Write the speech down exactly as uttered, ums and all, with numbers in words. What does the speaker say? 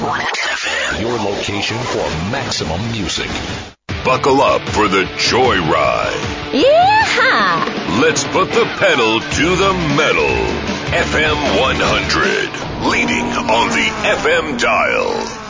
one F M. Your location for maximum music. Buckle up for the joyride. Yeah! Let's put the pedal to the metal. F M one hundred, leading on the F M dial.